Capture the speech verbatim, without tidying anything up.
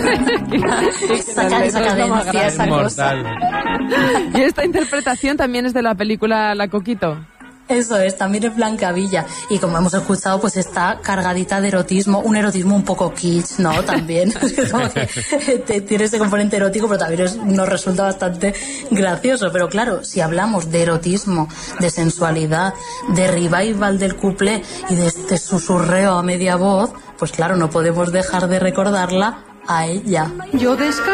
esa, esa cadencia, esa cosa. Y esta interpretación también es de la película La Coquito. Eso es, también es Blancavilla. Y como hemos escuchado, pues está cargadita de erotismo, un erotismo un poco kitsch, ¿no? También. Como que tiene ese componente erótico, pero también es, nos resulta bastante gracioso. Pero claro, si hablamos de erotismo, de sensualidad, de revival del cuplé y de este susurreo a media voz, pues claro, no podemos dejar de recordarla a ella. Yo desca